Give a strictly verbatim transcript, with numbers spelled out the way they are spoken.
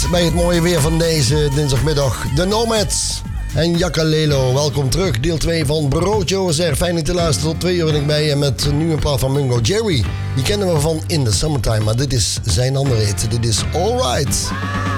bij het mooie weer van deze dinsdagmiddag. De Nomads en Yakalelo. Welkom terug, deel twee van Broodje. Zeg, fijn dat je luistert. Tot twee uur ben ik bij je met nu een plaat van Mungo Jerry. Die kennen we van In the Summertime, maar dit is zijn andere hit. Dit is Alright.